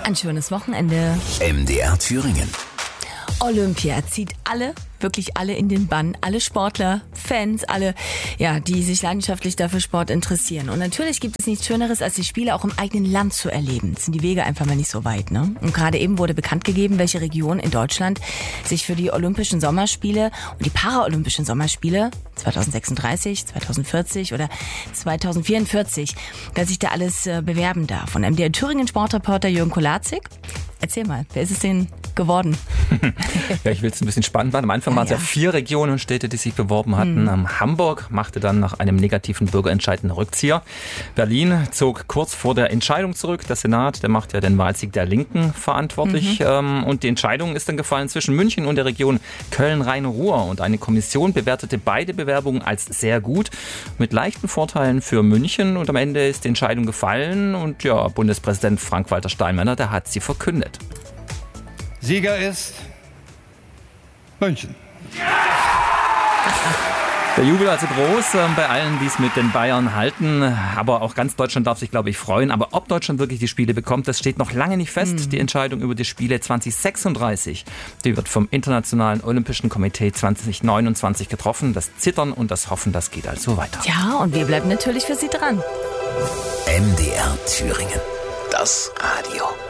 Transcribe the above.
Ein schönes Wochenende. MDR Thüringen. Olympia zieht wirklich alle in den Bann. Alle Sportler, Fans, alle, die sich leidenschaftlich dafür Sport interessieren. Und natürlich gibt es nichts Schöneres, als die Spiele auch im eigenen Land zu erleben. Jetzt sind die Wege einfach mal nicht so weit, ne? Und gerade eben wurde bekannt gegeben, welche Region in Deutschland sich für die Olympischen Sommerspiele und die Paralympischen Sommerspiele 2036, 2040 oder 2044, dass sich da alles bewerben darf. Und MDR Thüringen Sportreporter Jürgen Kolazik, erzähl mal, wer ist es denn geworden? Ja, ich will es ein bisschen spannend machen. Am Anfang waren es ja 4 Regionen und Städte, die sich beworben hatten. Hamburg machte dann nach einem negativen Bürgerentscheid einen Rückzieher. Berlin zog kurz vor der Entscheidung zurück. Der Senat, der macht ja den Wahlsieg der Linken verantwortlich. Und die Entscheidung ist dann gefallen zwischen München und der Region Köln-Rhein-Ruhr. Und eine Kommission bewertete beide Bewerbungen als sehr gut, mit leichten Vorteilen für München. Und am Ende ist die Entscheidung gefallen. Und ja, Bundespräsident Frank-Walter Steinmeier, der hat sie verkündet. Sieger ist München. Der Jubel also groß bei allen, die es mit den Bayern halten. Aber auch ganz Deutschland darf sich, glaube ich, freuen. Aber ob Deutschland wirklich die Spiele bekommt, das steht noch lange nicht fest. Die Entscheidung über die Spiele 2036, die wird vom Internationalen Olympischen Komitee 2029 getroffen. Das Zittern und das Hoffen, das geht also weiter. Ja, und wir bleiben natürlich für Sie dran. MDR Thüringen. Das Radio.